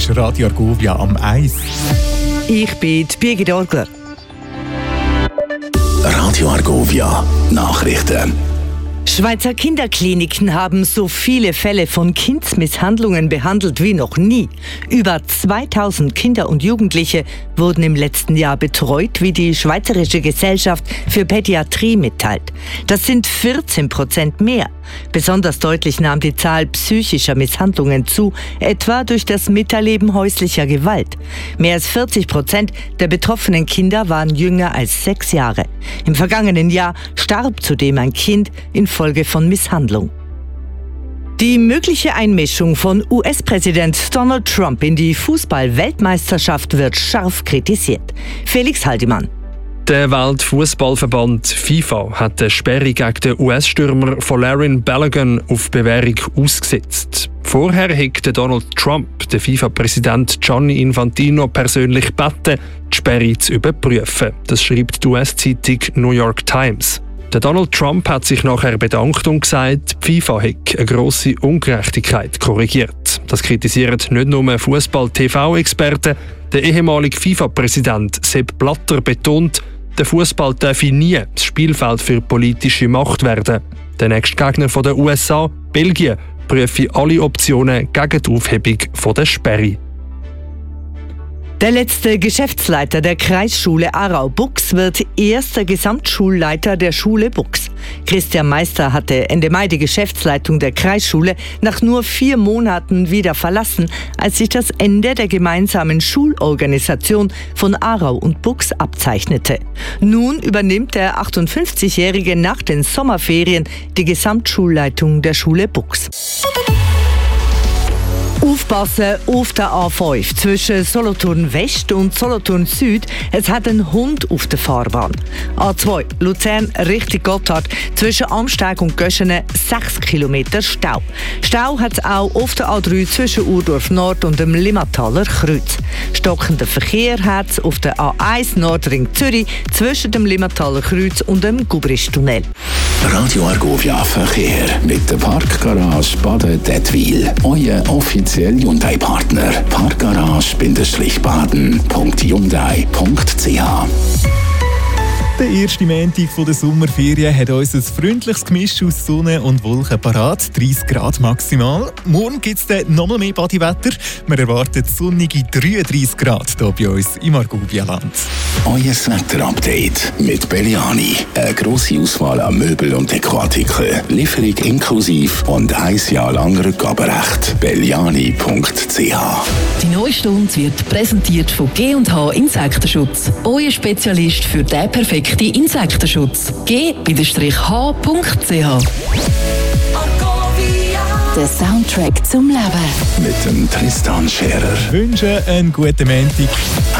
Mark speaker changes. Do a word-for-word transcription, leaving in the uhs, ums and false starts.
Speaker 1: Radio Argovia am Eis.
Speaker 2: Ich bin Birgit Orgler.
Speaker 3: Radio Argovia Nachrichten.
Speaker 2: Schweizer Kinderkliniken haben so viele Fälle von Kindsmisshandlungen behandelt wie noch nie. Über zweitausend Kinder und Jugendliche wurden im letzten Jahr betreut, wie die Schweizerische Gesellschaft für Pädiatrie mitteilt. Das sind vierzehn Prozent mehr. Besonders deutlich nahm die Zahl psychischer Misshandlungen zu, etwa durch das Miterleben häuslicher Gewalt. Mehr als vierzig Prozent der betroffenen Kinder waren jünger als sechs Jahre. Im vergangenen Jahr starb zudem ein Kind infolge von Misshandlung. Die mögliche Einmischung von U S-Präsident Donald Trump in die Fußball-Weltmeisterschaft wird scharf kritisiert. Felix Haldimann.
Speaker 4: Der Weltfußballverband FIFA hat eine Sperre gegen den U S-Stürmer Folarin Balogun auf Bewährung ausgesetzt. Vorher hat Donald Trump den FIFA-Präsident Gianni Infantino persönlich gebeten, die Sperre zu überprüfen. Das schreibt die U S-Zeitung New York Times. Der Donald Trump hat sich nachher bedankt und gesagt, die FIFA hätte eine grosse Ungerechtigkeit korrigiert. Das kritisieren nicht nur Fußball-T V-Experten. Der ehemalige FIFA-Präsident Sepp Blatter betont, der Fußball darf nie das Spielfeld für politische Macht werden. Der nächste Gegner von der U S A, Belgien, prüfe alle Optionen gegen die Aufhebung der Sperre.
Speaker 2: Der letzte Geschäftsleiter der Kreisschule Aarau-Buchs wird erster Gesamtschulleiter der Schule Buchs. Christian Meister hatte Ende Mai die Geschäftsleitung der Kreisschule nach nur vier Monaten wieder verlassen, als sich das Ende der gemeinsamen Schulorganisation von Aarau und Buchs abzeichnete. Nun übernimmt der achtundfünfzigjährige nach den Sommerferien die Gesamtschulleitung der Schule Buchs. Aufpassen auf der A fünf zwischen Solothurn West und Solothurn Süd. Es hat einen Hund auf der Fahrbahn. A zwei Luzern Richtung Gotthard zwischen Amsteg und Göschene sechs Kilometer Stau. Stau hat es auch auf der A drei zwischen Urdorf Nord und dem Limmataler Kreuz. Stockender Verkehr hat es auf der A eins Nordring Zürich zwischen dem Limmataler Kreuz und dem Gubristunnel.
Speaker 3: Radio Argovia Verkehr mit der Parkgarage Baden-Dettwil. Euer offizieller Hyundai-Partner. Parkgarage-baden punkt hyundai punkt c h.
Speaker 1: Der erste Montag der Sommerferien hat uns ein freundliches Gemisch aus Sonne und Wolken parat, dreißig Grad maximal. Morgen gibt es dann noch mehr Bodywetter. Wir erwarten sonnige dreiunddreißig Grad hier bei uns im Argovia-Land.
Speaker 3: Euer Wetter-Update mit Belliani. Eine grosse Auswahl an Möbel und Dekoartikeln. Lieferung inklusiv und ein Jahr lang Rückgaberecht. belliani punkt c h.
Speaker 5: Die neue Stunde wird präsentiert von G und H Insektenschutz. Euer Spezialist für den perfekten Insektenschutz. g H punkt c h. Der Soundtrack zum Leben.
Speaker 3: Mit dem Tristan Scherer.
Speaker 1: Ich wünsche einen guten Montag.